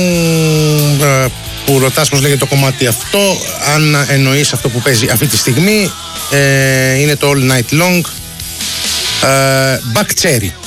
που ρωτάς πως λέγεται το κομμάτι αυτό, αν εννοείς αυτό που παίζει αυτή τη στιγμή, είναι το All Night Long, Back Cherry.